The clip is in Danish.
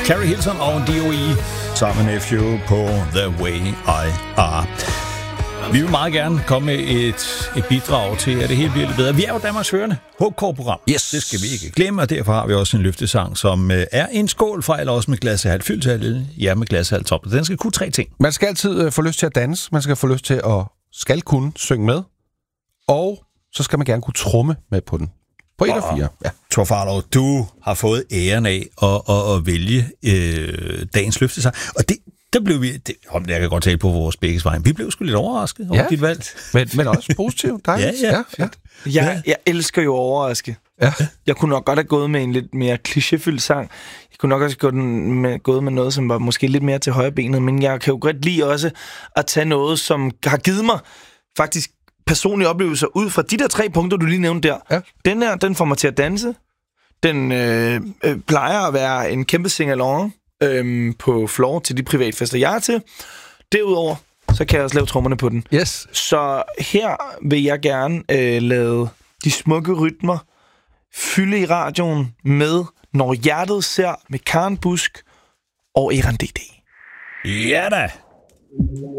Carrie Hilton og DOE sammen med FU på The Way I Are. Vi vil meget gerne komme med et bidrag til, at det hele bliver lidt bedre. Vi er jo Danmarks førende HK-program. Yes. Det skal vi ikke glemme, og derfor har vi også en løftesang, som er en skål fra, eller også med glas af halvt fyldt til, ja, med glas af halvt top. Den skal kunne 3 ting. Man skal altid få lyst til at danse, man skal få lyst til at kunne synge med, og så skal man gerne kunne tromme med på den. På 1 og 4. Ja. Thor Farlov, du har fået æren af at vælge dagens løftesang, og der blev vi, jeg kan godt tale på vores begges vejen, vi blev sgu lidt overrasket over dit valg. Men også positivt, dejligt. Ja. Jeg elsker jo at overraske. Ja. Jeg kunne nok godt have gået med en lidt mere klichéfyldt sang. Jeg kunne nok også have gået med noget, som var måske lidt mere til højre benet, men jeg kan jo godt lide også at tage noget, som har givet mig faktisk personlige oplevelser ud fra de der 3 punkter, du lige nævnte der. Ja. Den her, den får mig til at danse. Den plejer at være en kæmpe sing-along på floor til de privatfester, jeg er til. Derudover, så kan jeg også lave trommerne på den. Yes. Så her vil jeg gerne lade de smukke rytmer fylde i radioen med Når hjertet ser med Karen Busk og Eran DD. Ja da!